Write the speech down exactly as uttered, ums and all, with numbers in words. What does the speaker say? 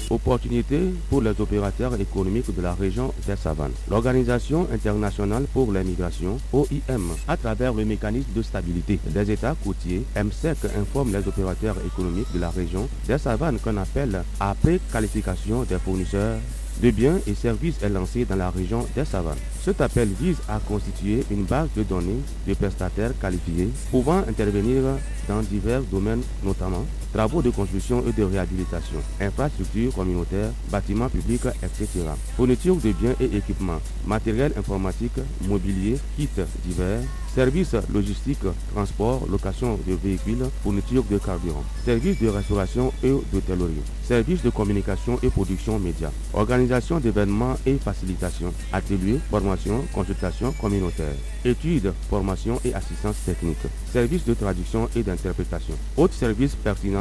Opportunités pour les opérateurs économiques de la région des Savanes. L'Organisation internationale pour les migrations, O I M, à travers le mécanisme de stabilité des États côtiers, M S E C, informe les opérateurs économiques de la région des Savanes qu'on appelle à préqualification des fournisseurs de biens et services est lancé dans la région des Savanes. Cet appel vise à constituer une base de données de prestataires qualifiés pouvant intervenir dans divers domaines, notamment travaux de construction et de réhabilitation, infrastructures communautaires, bâtiments publics, et cetera. Fourniture de biens et équipements, matériel informatique, mobilier, kits divers, services logistiques, transport, location de véhicules, fourniture de carburant, services de restauration et d'hôtellerie, services de communication et production médias, organisation d'événements et facilitation, ateliers, formation, consultation communautaire, études, formation et assistance technique, services de traduction et d'interprétation, autres services pertinents